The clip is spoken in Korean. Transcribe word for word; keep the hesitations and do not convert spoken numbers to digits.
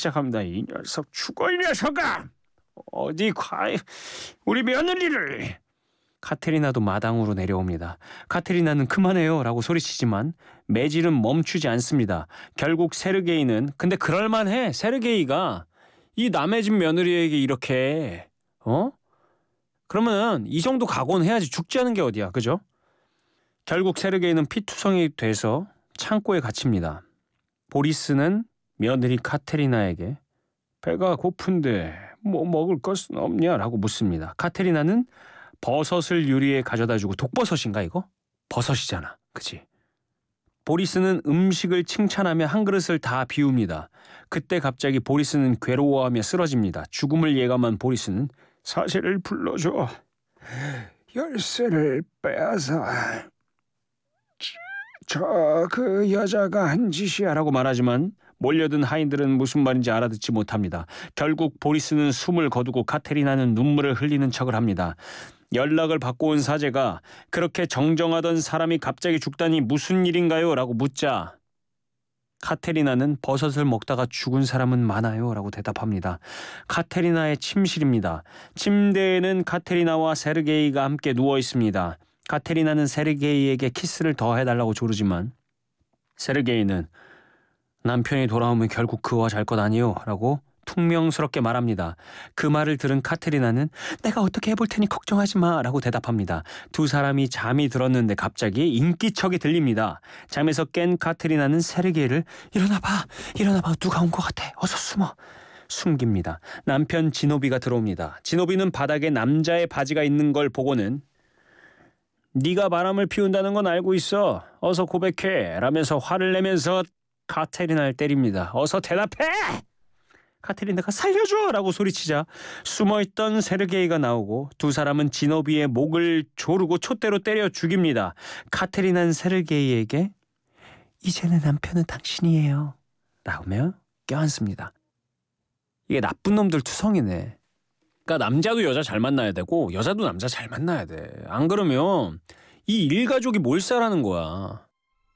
시작합니다. 이 녀석 죽어 이 녀석아! 어디 가 우리 며느리를! 카테리나도 마당으로 내려옵니다. 카테리나는 그만해요 라고 소리치지만 매질은 멈추지 않습니다. 결국 세르게이는 근데 그럴만해. 세르게이가 이 남의 집 며느리에게 이렇게 어? 그러면 이 정도 각오는 해야지. 죽지 않은 게 어디야. 그죠? 결국 세르게이는 피투성이 돼서 창고에 갇힙니다. 보리스는 며느리 카테리나에게 배가 고픈데 뭐 먹을 것은 없냐라고 묻습니다. 카테리나는 버섯을 유리에 가져다주고 독버섯인가 이거? 버섯이잖아. 그치? 보리스는 음식을 칭찬하며 한 그릇을 다 비웁니다. 그때 갑자기 보리스는 괴로워하며 쓰러집니다. 죽음을 예감한 보리스는 사제를 불러줘. 열쇠를 빼앗아 저 그 여자가 한 짓이야 라고 말하지만 몰려든 하인들은 무슨 말인지 알아듣지 못합니다. 결국 보리스는 숨을 거두고 카테리나는 눈물을 흘리는 척을 합니다. 연락을 받고 온 사제가 그렇게 정정하던 사람이 갑자기 죽다니 무슨 일인가요? 라고 묻자 카테리나는 버섯을 먹다가 죽은 사람은 많아요 라고 대답합니다. 카테리나의 침실입니다. 침대에는 카테리나와 세르게이가 함께 누워 있습니다. 카테리나는 세르게이에게 키스를 더 해달라고 조르지만 세르게이는 남편이 돌아오면 결국 그와 잘 것 아니요 라고 퉁명스럽게 말합니다. 그 말을 들은 카테리나는 내가 어떻게 해볼 테니 걱정하지 마 라고 대답합니다. 두 사람이 잠이 들었는데 갑자기 인기척이 들립니다. 잠에서 깬 카테리나는 세르게이를 일어나봐 일어나봐 누가 온 것 같아 어서 숨어 숨깁니다. 남편 지노비가 들어옵니다. 지노비는 바닥에 남자의 바지가 있는 걸 보고는 네가 바람을 피운다는 건 알고 있어 어서 고백해 라면서 화를 내면서 카테리나를 때립니다. 어서 대답해! 카테리나가 살려줘! 라고 소리치자 숨어있던 세르게이가 나오고 두 사람은 지노비의 목을 조르고 촛대로 때려 죽입니다. 카테리나는 세르게이에게 이제는 남편은 당신이에요 라며 껴안습니다. 이게 나쁜 놈들 투성이네. 그러니까 남자도 여자 잘 만나야 되고 여자도 남자 잘 만나야 돼. 안 그러면 이 일가족이 몰살하는 거야.